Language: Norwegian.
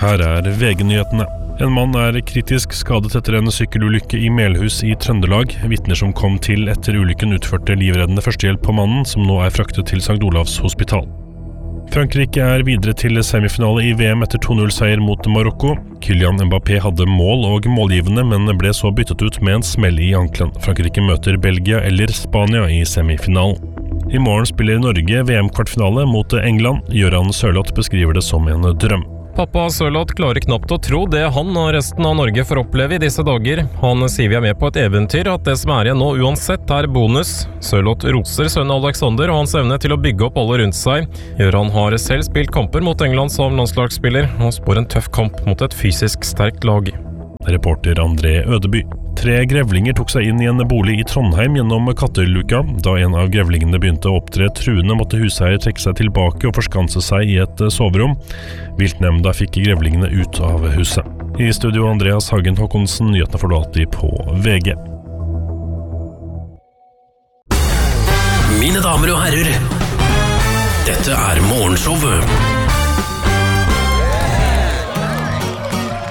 Her VG-nyhetene. En mann kritisk skadet etter en sykkelulykke I Melhus I Trøndelag. Vitner som kom til etter ulykken utførte livreddende førstehjelp på mannen, som nå fraktet til St. Olavs hospital. Frankrike videre til semifinale I VM etter 2-0-seier mot Marokko. Kylian Mbappé hadde mål og målgivende, men ble så byttet ut med en smell I ankelen. Frankrike møter Belgia eller Spania I semifinalen. I morgen spiller Norge VM-kvartfinale mot England. Gøran Sørloth beskriver det som en drøm. Pappa Sørloth klarer knapt å tro det han og resten av Norge får oppleve I disse dager. Han sier vi med på et eventyr, at det som igjen nå uansett bonus. Sørloth roser sønnen Alexander og hans evne til å bygge opp alle rundt seg. Gøran har selv spilt kamper mot England som landslagsspiller, og spår en tøff kamp mot et fysisk sterkt lag. Reporter André Ødeby. 3 grevlinger tok seg inn I en bolig I Trondheim gjennom katteluka. Da en av grevlingene begynte å opptre truende, måtte huseier trekke seg tilbake og forskanse seg I et soverom. Viltnemnda fikk grevlingene ut av huset. I studio Andreas Hagen Håkonsen, nyhetene får du alltid på VG. Mine damer og herrer, dette Morgenshowet.